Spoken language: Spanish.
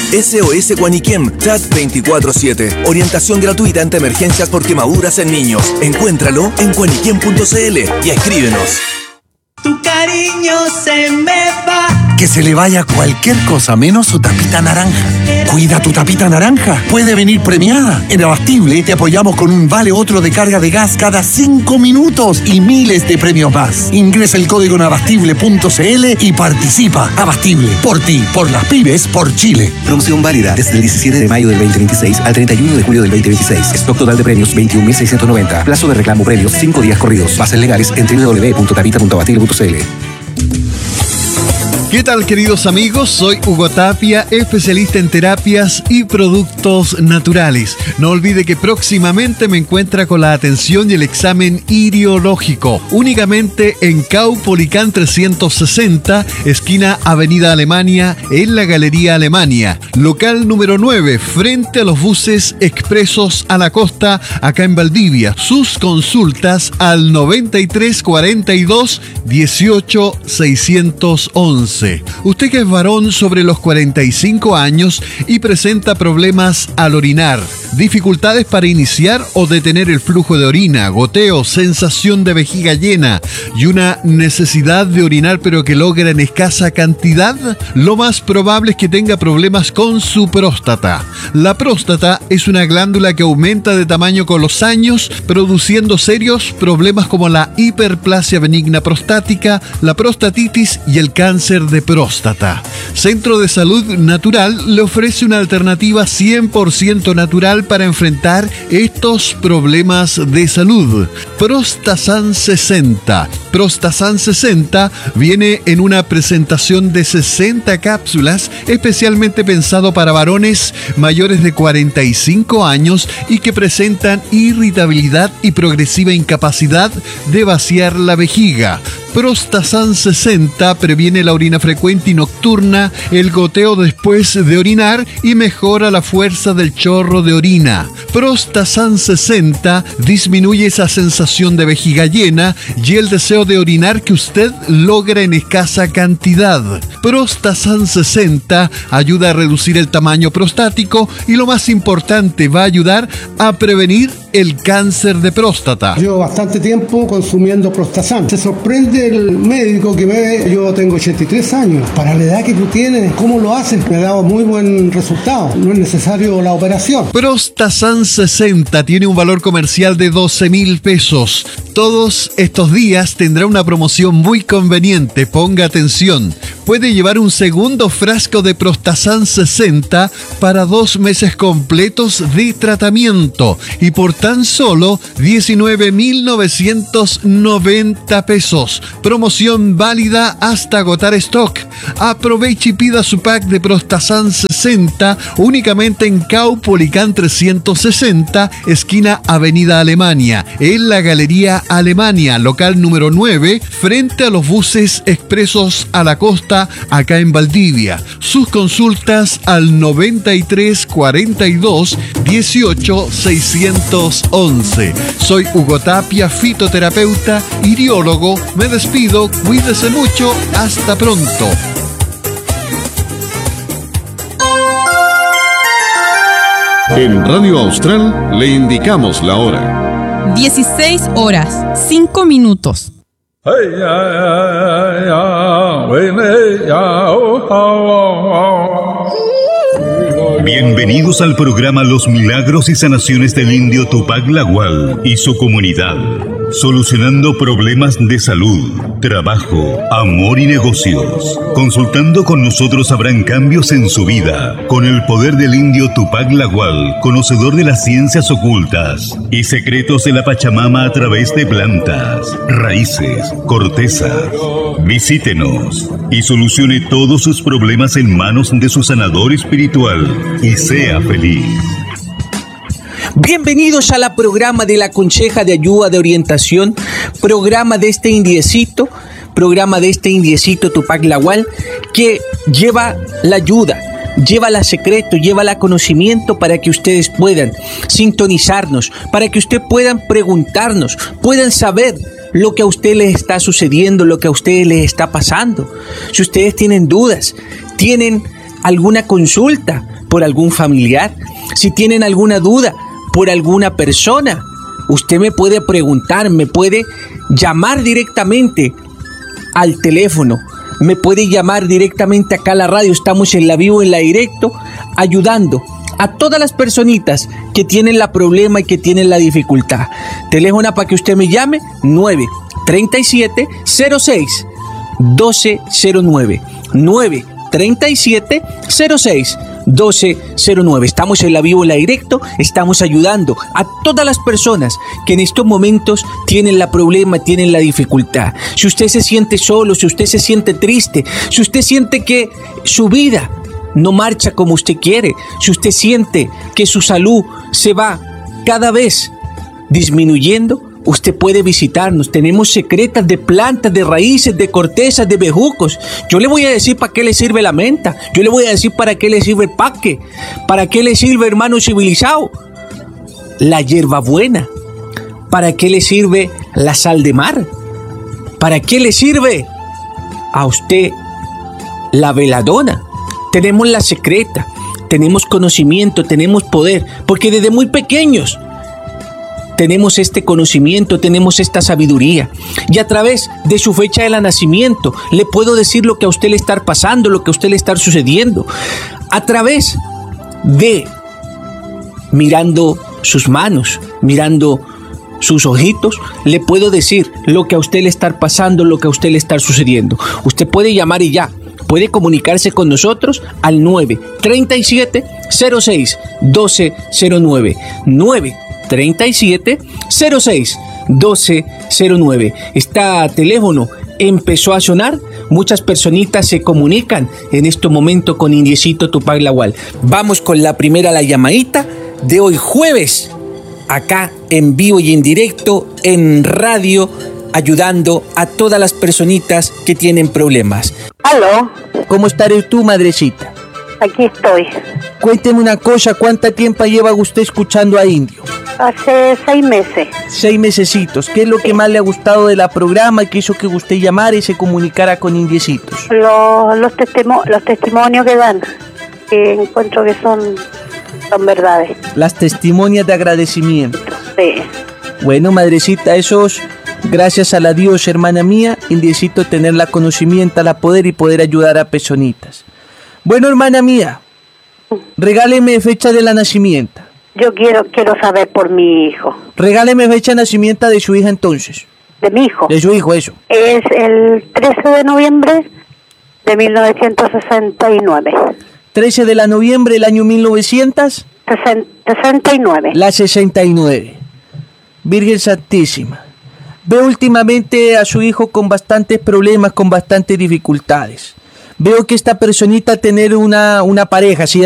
SOS Guaniquem, chat 24/7. Orientación gratuita ante emergencias por quemaduras en niños. Encuéntralo en guaniquem.cl y escríbenos. Tu cariño se me va. Que se le vaya cualquier cosa menos su tapita naranja. Cuida tu tapita naranja. Puede venir premiada. En Abastible te apoyamos con un vale otro de carga de gas cada 5 minutos y miles de premios más. Ingresa el código en abastible.cl y participa. Abastible. Por ti, por las pymes, por Chile. Promoción válida desde el 17 de mayo del 2026 al 31 de julio del 2026. Stock total de premios 21.690. Plazo de reclamo premios 5 días corridos. Bases legales en www.tapita.abastible.cl. ¿Qué tal, queridos amigos? Soy Hugo Tapia, especialista en terapias y productos naturales. No olvide que próximamente me encuentra con la atención y el examen iriológico, únicamente en Caupolicán 360, esquina Avenida Alemania, en la Galería Alemania. Local número 9, frente a los buses expresos a la costa, acá en Valdivia. Sus consultas al 93 42 18 611. Usted que es varón sobre los 45 años y presenta problemas al orinar, dificultades para iniciar o detener el flujo de orina, goteo, sensación de vejiga llena y una necesidad de orinar pero que logra en escasa cantidad, lo más probable es que tenga problemas con su próstata. La próstata es una glándula que aumenta de tamaño con los años, produciendo serios problemas como la hiperplasia benigna prostática, la prostatitis y el cáncer de próstata. Centro de Salud Natural le ofrece una alternativa 100% natural para enfrentar estos problemas de salud. Prostasan 60. Prostasan 60 viene en una presentación de 60 cápsulas especialmente pensado para varones mayores de 45 años y que presentan irritabilidad y progresiva incapacidad de vaciar la vejiga. Prostasan 60 previene la orina frecuente y nocturna, el goteo después de orinar y mejora la fuerza del chorro de orina. Prostasan 60 disminuye esa sensación de vejiga llena y el deseo de orinar que usted logra en escasa cantidad. Prostasan 60 ayuda a reducir el tamaño prostático y lo más importante, va a ayudar a prevenir el cáncer de próstata. Llevo bastante tiempo consumiendo Prostasan. Se sorprende el médico que ve, yo tengo 83 años. Para la edad que tú tienes, ¿cómo lo haces? Me ha dado muy buen resultado. No es necesario la operación. Prostasan 60 tiene un valor comercial de 12,000 pesos. Todos estos días tendrá una promoción muy conveniente. Ponga atención. Puede llevar un segundo frasco de Prostasan 60 para 2 meses completos de tratamiento y por tan solo 19.990 pesos. Promoción válida hasta agotar stock. Aproveche y pida su pack de Prostasan 60 únicamente en Caupolicán 360, esquina Avenida Alemania, en la Galería Alemania, local número 9, frente a los buses expresos a la costa, acá en Valdivia. Sus consultas al 93 42 18 611. Soy Hugo Tapia, fitoterapeuta, iriólogo. Me despido, cuídese mucho, hasta pronto. En Radio Austral le indicamos la hora. 16 horas, 5 minutos. Bienvenidos al programa Los Milagros y Sanaciones del Indio Tupac Lagual y su comunidad, solucionando problemas de salud, trabajo, amor y negocios. Consultando con nosotros habrán cambios en su vida, con el poder del Indio Tupac Lagual, conocedor de las ciencias ocultas y secretos de la Pachamama a través de plantas, raíces, cortezas. Visítenos y solucione todos sus problemas en manos de su sanador espiritual y sea feliz. Bienvenidos a la programa de la Conseja de Ayuda de Orientación, programa de este indiecito Tupac Lagual, que lleva la ayuda, lleva la secreto, lleva la conocimiento para que ustedes puedan sintonizarnos, para que ustedes puedan preguntarnos, puedan saber lo que a ustedes les está sucediendo, lo que a ustedes les está pasando. Si ustedes tienen dudas, tienen alguna consulta, por algún familiar, si tienen alguna duda por alguna persona, usted me puede preguntar, me puede llamar directamente al teléfono, me puede llamar directamente acá a la radio. Estamos en la vivo, en la directo, ayudando a todas las personitas que tienen la problema y que tienen la dificultad. Teléfono para que usted me llame, 937-06-1209. 937-06-1209. Estamos en la vivo, en la directo, estamos ayudando a todas las personas que en estos momentos tienen la problema, tienen la dificultad. Si usted se siente solo, si usted se siente triste, si usted siente que su vida no marcha como usted quiere, si usted siente que su salud se va cada vez disminuyendo, usted puede visitarnos. Tenemos secretas de plantas, de raíces, de cortezas, de bejucos. Yo le voy a decir para qué le sirve la menta. Yo le voy a decir para qué le sirve el paque. Para qué le sirve, hermano civilizado, la hierbabuena. Para qué le sirve la sal de mar. Para qué le sirve a usted la veladona. Tenemos la secreta, tenemos conocimiento, tenemos poder, porque desde muy pequeños tenemos este conocimiento, tenemos esta sabiduría. Y a través de su fecha de nacimiento le puedo decir lo que a usted le está pasando, lo que a usted le está sucediendo. A través de mirando sus manos, mirando sus ojitos, le puedo decir lo que a usted le está pasando, lo que a usted le está sucediendo. Usted puede llamar y ya. Puede comunicarse con nosotros al 937-06-1209. 937-06-1209. Este teléfono empezó a sonar. Muchas personitas se comunican en este momento con Indiecito Tupac Lagual. Vamos con la primera, la llamadita de hoy jueves, acá en vivo y en directo en radio, ayudando a todas las personitas que tienen problemas. ¿Aló? ¿Cómo estaré tú, madrecita? Aquí estoy. Cuénteme una cosa, ¿cuánto tiempo lleva usted escuchando a Indio? Hace 6 meses. 6 mesecitos. ¿Qué es lo que más le ha gustado de la programa? ¿Qué hizo que usted llamara y se comunicara con Indiecitos? Los testimonios que dan, que encuentro que son verdades. Las testimonias de agradecimiento. Sí. Bueno, madrecita, esos... Gracias a la Dios, hermana mía, Indiecito tener la conocimiento, la poder y poder ayudar a personitas. Bueno, hermana mía, regáleme fecha de la nacimiento. Yo quiero saber por mi hijo. Regáleme fecha de nacimiento de su hija entonces. ¿De mi hijo? De su hijo, eso. Es el 13 de noviembre de 1969. 13 de noviembre del año 1969. La 69. Virgen Santísima. Veo últimamente a su hijo con bastantes problemas, con bastantes dificultades. Veo que esta personita tener una pareja, ¿sí?